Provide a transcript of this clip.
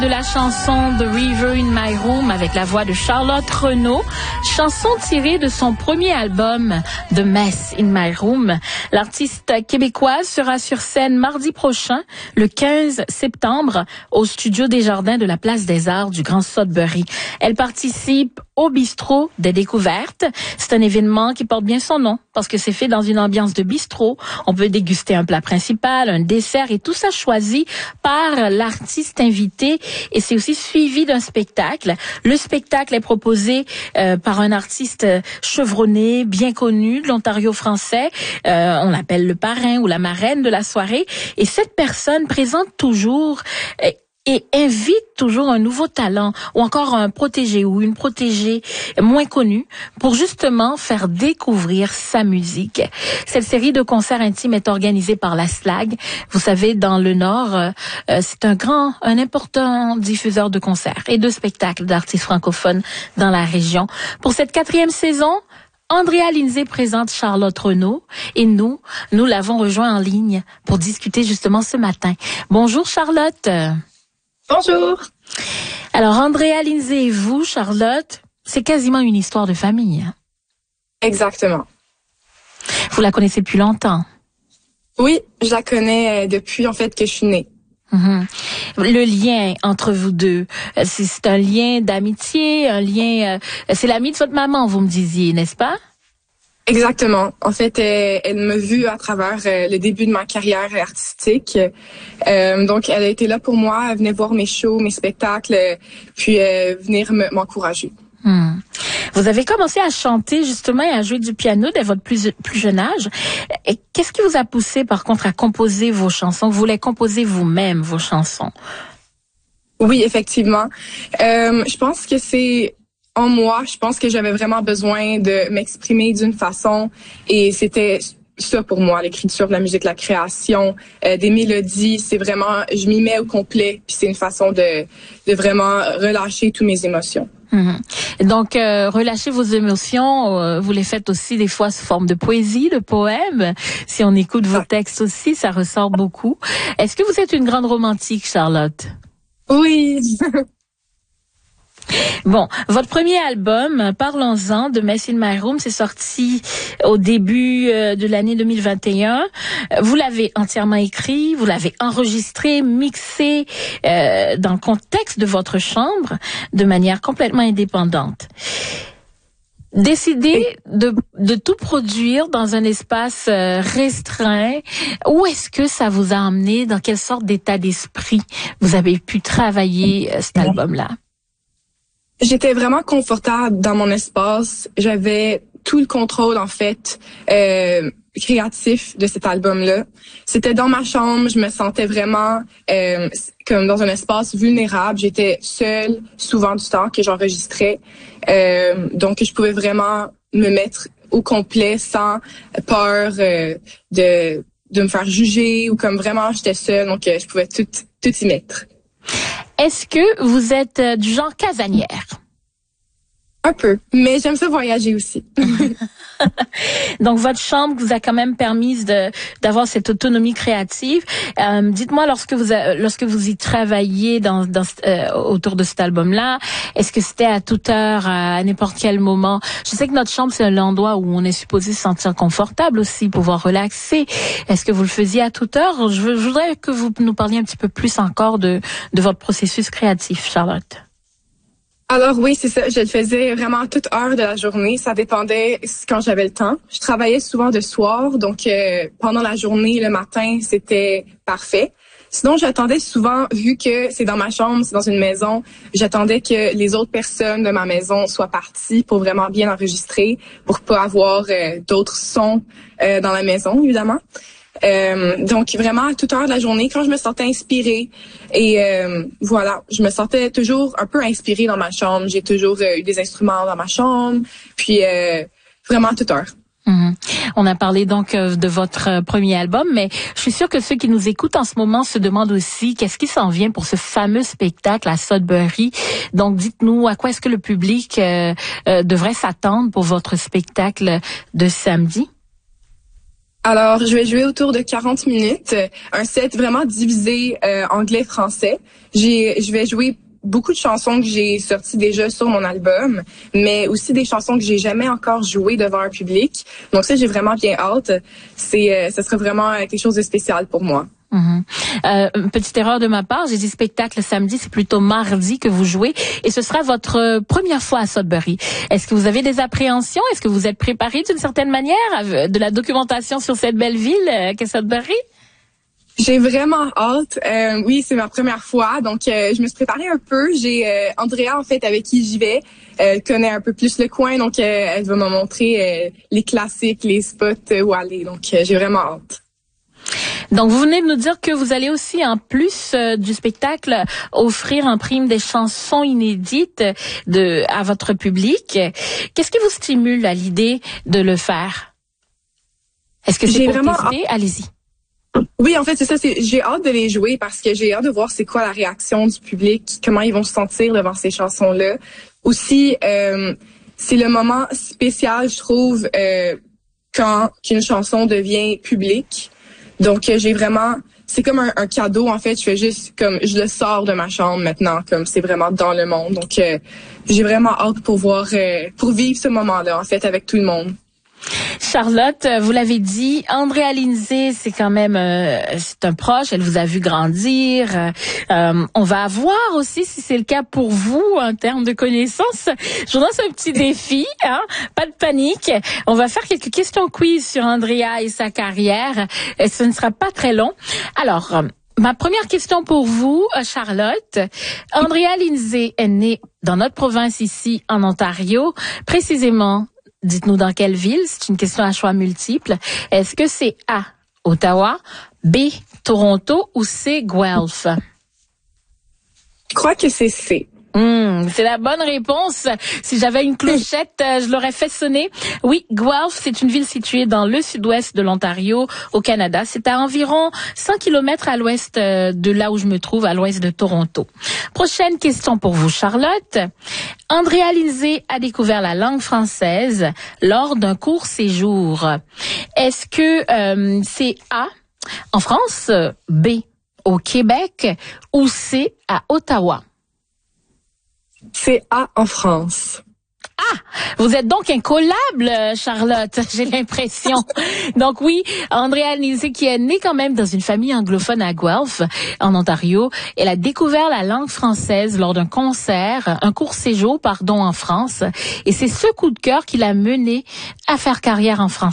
De la chanson The River in My Room avec la voix de Charlotte Renaud, chanson tirée de son premier album The Mess in My Room. L'artiste québécoise sera sur scène mardi prochain, le 15 septembre, au Studio Desjardins de la Place des Arts du Grand Sudbury. Elle participe au bistrot des découvertes. C'est un événement qui porte bien son nom parce que c'est fait dans une ambiance de bistrot. On peut déguster un plat principal, un dessert et tout ça choisi par l'artiste invité. Et c'est aussi suivi d'un spectacle. Le spectacle est proposé par un artiste chevronné, bien connu de l'Ontario français. On l'appelle le parrain ou la marraine de la soirée. Et cette personne présente toujours et invite toujours un nouveau talent ou encore un protégé ou une protégée moins connue pour justement faire découvrir sa musique. Cette série de concerts intimes est organisée par la SLAG. Vous savez, dans le Nord, c'est un important diffuseur de concerts et de spectacles d'artistes francophones dans la région. Pour cette 4e saison, Andrea Lindsay présente Charlotte Renaud et nous l'avons rejoint en ligne pour discuter justement ce matin. Bonjour Charlotte. Bonjour. Alors, Andrea Lindsay et vous, Charlotte, c'est quasiment une histoire de famille. Exactement. Vous la connaissez depuis longtemps? Oui, je la connais depuis, en fait, que je suis née. Mm-hmm. Le lien entre vous deux, c'est un lien d'amitié, c'est l'amie de votre maman, vous me disiez, n'est-ce pas? Exactement. En fait, elle m'a vue à travers le début de ma carrière artistique. Donc, elle a été là pour moi. Elle venait voir mes shows, mes spectacles, puis venir m'encourager. Vous avez commencé à chanter justement et à jouer du piano dès votre plus jeune âge. Et qu'est-ce qui vous a poussé, par contre, à composer vos chansons? Vous voulez composer vous-même vos chansons? Oui, effectivement. Je pense que c'est en moi. Je pense que j'avais vraiment besoin de m'exprimer d'une façon et c'était ça pour moi, l'écriture de la musique, la création, des mélodies. C'est vraiment, je m'y mets au complet puis c'est une façon de vraiment relâcher toutes mes émotions. Donc, relâcher vos émotions, vous les faites aussi des fois sous forme de poésie, de poèmes. Si on écoute vos textes aussi, ça ressort beaucoup. Est-ce que vous êtes une grande romantique, Charlotte? Oui. Bon, votre premier album, parlons-en, de Mess in My Room, c'est sorti au début de l'année 2021. Vous l'avez entièrement écrit, vous l'avez enregistré, mixé dans le contexte de votre chambre, de manière complètement indépendante. Décider de tout produire dans un espace restreint, où est-ce que ça vous a emmené? Dans quelle sorte d'état d'esprit vous avez pu travailler cet album-là? J'étais vraiment confortable dans mon espace. J'avais tout le contrôle, en fait, créatif de cet album-là. C'était dans ma chambre. Je me sentais vraiment comme dans un espace vulnérable. J'étais seule souvent du temps que j'enregistrais. Donc, je pouvais vraiment me mettre au complet sans peur de me faire juger ou comme vraiment j'étais seule. Donc, je pouvais tout y mettre. Est-ce que vous êtes du genre casanière? Un peu, mais j'aime ça voyager aussi. Donc, votre chambre vous a quand même permis d'avoir cette autonomie créative. Dites-moi, lorsque vous y travailliez autour de cet album-là, est-ce que c'était à toute heure, à n'importe quel moment? Je sais que notre chambre, c'est l'endroit où on est supposé se sentir confortable aussi, pouvoir relaxer. Est-ce que vous le faisiez à toute heure? Je voudrais que vous nous parliez un petit peu plus encore de votre processus créatif, Charlotte. Alors oui, c'est ça. Je le faisais vraiment à toute heure de la journée. Ça dépendait quand j'avais le temps. Je travaillais souvent de soir, donc pendant la journée, le matin, c'était parfait. Sinon, j'attendais souvent, vu que c'est dans ma chambre, c'est dans une maison, j'attendais que les autres personnes de ma maison soient parties pour vraiment bien enregistrer, pour pas avoir d'autres sons dans la maison, évidemment. Donc vraiment à toute heure de la journée, quand je me sentais inspirée et voilà, je me sentais toujours un peu inspirée dans ma chambre. J'ai toujours eu des instruments dans ma chambre, puis vraiment à toute heure. On a parlé donc de votre premier album, mais je suis sûre que ceux qui nous écoutent en ce moment se demandent aussi qu'est-ce qui s'en vient pour ce fameux spectacle à Sudbury. Donc dites-nous, à quoi est-ce que le public devrait s'attendre pour votre spectacle de samedi? Alors, je vais jouer autour de 40 minutes, un set vraiment divisé anglais-français. Je vais jouer beaucoup de chansons que j'ai sorties déjà sur mon album, mais aussi des chansons que j'ai jamais encore jouées devant un public. Donc ça, j'ai vraiment bien hâte. Ce serait vraiment quelque chose de spécial pour moi. Petite erreur de ma part, j'ai dit spectacle samedi, c'est plutôt mardi que vous jouez et ce sera votre première fois à Sudbury. Est-ce que vous avez des appréhensions? Est-ce que vous êtes préparé d'une certaine manière de la documentation sur cette belle ville qu'est Sudbury? J'ai vraiment hâte. Oui, c'est ma première fois, donc je me suis préparée un peu. J'ai Andrea, en fait, avec qui j'y vais, connaît un peu plus le coin, donc elle va me montrer les classiques, les spots où aller. Donc, j'ai vraiment hâte. Donc, vous venez de nous dire que vous allez aussi, en plus du spectacle, offrir en prime des chansons inédites à votre public. Qu'est-ce qui vous stimule à l'idée de le faire? Est-ce que c'est pour tester? Allez-y. Oui, en fait, c'est ça. J'ai hâte de les jouer parce que j'ai hâte de voir c'est quoi la réaction du public, comment ils vont se sentir devant ces chansons-là. Aussi, c'est le moment spécial, je trouve, quand qu'une chanson devient publique. Donc, c'est comme un cadeau, en fait. Je fais juste je le sors de ma chambre maintenant, comme c'est vraiment dans le monde. Donc, j'ai vraiment hâte pour vivre ce moment-là, en fait, avec tout le monde. Charlotte, vous l'avez dit, Andrea Lindsay, c'est quand même c'est un proche, elle vous a vu grandir. On va voir aussi si c'est le cas pour vous en termes de connaissances. Je vous lance un petit défi, pas de panique. On va faire quelques questions quiz sur Andrea et sa carrière. Et ce ne sera pas très long. Alors, ma première question pour vous, Charlotte. Andrea Lindsay est née dans notre province ici, en Ontario, précisément. Dites-nous dans quelle ville, c'est une question à choix multiples. Est-ce que c'est A, Ottawa, B, Toronto ou C, Guelph? Je crois que c'est C. C'est la bonne réponse. Si j'avais une clochette, je l'aurais fait sonner. Oui, Guelph, c'est une ville située dans le sud-ouest de l'Ontario, au Canada. C'est à environ 100 kilomètres à l'ouest de là où je me trouve, à l'ouest de Toronto. Prochaine question pour vous, Charlotte. Andrea Lindsay a découvert la langue française lors d'un court séjour. Est-ce que c'est A, en France, B, au Québec ou C, à Ottawa? C'est A, en France. Ah, vous êtes donc incollable, Charlotte, j'ai l'impression. Donc oui, Andrea Lindsay, qui est née quand même dans une famille anglophone à Guelph, en Ontario, elle a découvert la langue française lors d'un court séjour, en France. Et c'est ce coup de cœur qui l'a menée à faire carrière en France.